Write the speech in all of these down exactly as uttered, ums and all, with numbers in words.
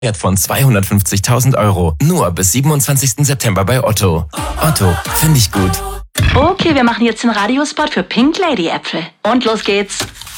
Wert von zweihundertfünfzigtausend Euro. Nur bis siebenundzwanzigsten September bei Otto. Otto, finde ich gut. Okay, wir machen jetzt den Radiospot für Pink Lady Äpfel. Und los geht's.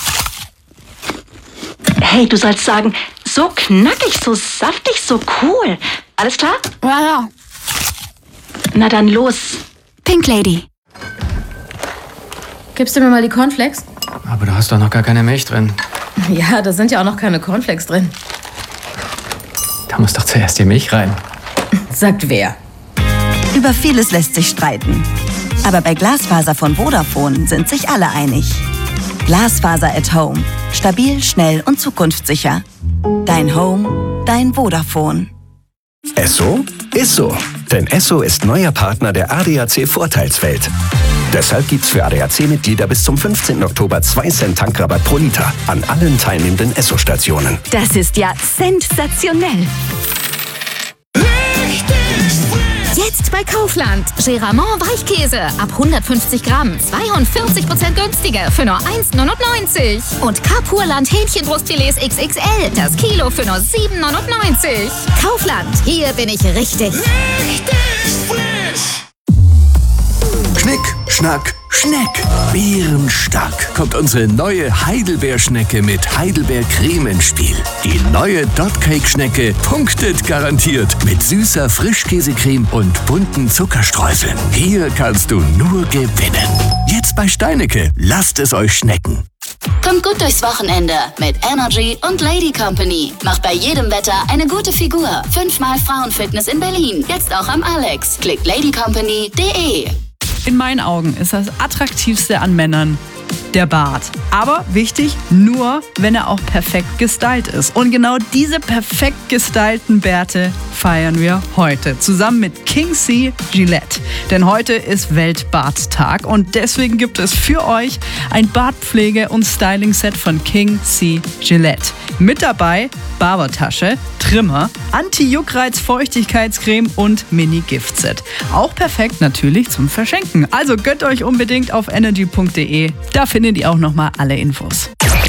Hey, du sollst sagen, so knackig, so saftig, so cool. Alles klar? Ja, ja. Na dann los. Pink Lady. Gibst du mir mal die Cornflakes? Aber da hast doch noch gar keine Milch drin. Ja, da sind ja auch noch keine Cornflakes drin. Da muss doch zuerst die Milch rein. Sagt wer? Über vieles lässt sich streiten. Aber bei Glasfaser von Vodafone sind sich alle einig. Glasfaser at Home. Stabil, schnell und zukunftssicher. Dein Home, dein Vodafone. Esso ist so. Denn Esso ist neuer Partner der A D A C-Vorteilswelt. Deshalb gibt's für A D A C-Mitglieder bis zum fünfzehnten Oktober zwei Cent Tankrabatt pro Liter an allen teilnehmenden Esso-Stationen. Das ist ja sensationell. Jetzt bei Kaufland. Geramont Weichkäse ab hundertfünfzig Gramm. zweiundvierzig Prozent günstiger für nur eins neunundneunzig. Und Kapurland Hähnchenbrustfilets X X L. Das Kilo für nur sieben neunundneunzig. Kaufland. Hier bin ich richtig. Richtig frisch. Schnick, Schnack, Schneck. Bärenstark kommt unsere neue Heidelbeerschnecke mit Heidelbeercreme ins Spiel. Die neue Dotcake-Schnecke punktet garantiert mit süßer Frischkäsecreme und bunten Zuckerstreuseln. Hier kannst du nur gewinnen. Jetzt bei Steinecke. Lasst es euch schmecken. Kommt gut durchs Wochenende mit Energy und Lady Company. Macht bei jedem Wetter eine gute Figur. Fünfmal Frauenfitness in Berlin. Jetzt auch am Alex. Klickt ladycompany punkt de. In meinen Augen ist das Attraktivste an Männern der Bart. Aber wichtig, nur wenn er auch perfekt gestylt ist. Und genau diese perfekt gestylten Bärte feiern wir heute zusammen mit King C Gillette. Denn heute ist Weltbarttag und deswegen gibt es für euch ein Bartpflege- und Styling-Set von King C Gillette. Mit dabei Barbertasche, Trimmer, Anti-Juckreiz-Feuchtigkeitscreme und Mini-Gift-Set. Auch perfekt natürlich zum Verschenken. Also gönnt euch unbedingt auf energy punkt de. Da findet ihr auch nochmal alle Infos.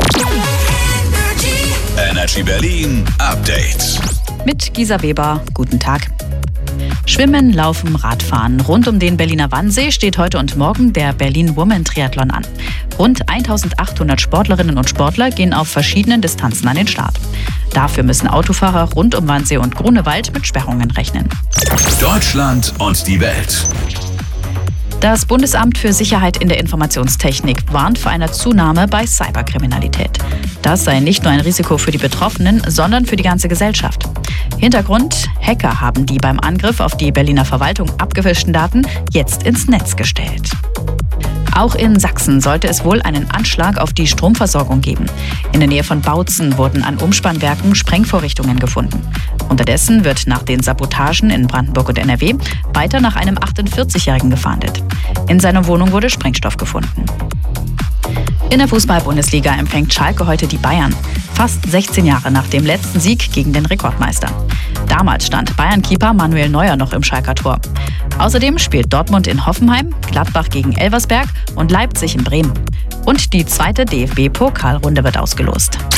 Energy Berlin Update. Mit Gisa Weber, guten Tag. Schwimmen, Laufen, Radfahren. Rund um den Berliner Wannsee steht heute und morgen der Berlin Women Triathlon an. Rund eintausendachthundert Sportlerinnen und Sportler gehen auf verschiedenen Distanzen an den Start. Dafür müssen Autofahrer rund um Wannsee und Grunewald mit Sperrungen rechnen. Deutschland und die Welt. Das Bundesamt für Sicherheit in der Informationstechnik warnt vor einer Zunahme bei Cyberkriminalität. Das sei nicht nur ein Risiko für die Betroffenen, sondern für die ganze Gesellschaft. Hintergrund: Hacker haben die beim Angriff auf die Berliner Verwaltung abgefischten Daten jetzt ins Netz gestellt. Auch in Sachsen sollte es wohl einen Anschlag auf die Stromversorgung geben. In der Nähe von Bautzen wurden an Umspannwerken Sprengvorrichtungen gefunden. Unterdessen wird nach den Sabotagen in Brandenburg und N R W weiter nach einem achtundvierzigjährigen gefahndet. In seiner Wohnung wurde Sprengstoff gefunden. In der Fußball-Bundesliga empfängt Schalke heute die Bayern. Fast sechzehn Jahre nach dem letzten Sieg gegen den Rekordmeister. Damals stand Bayern-Keeper Manuel Neuer noch im Schalker Tor. Außerdem spielt Dortmund in Hoffenheim, Gladbach gegen Elversberg und Leipzig in Bremen. Und die zweite D F B-Pokalrunde wird ausgelost.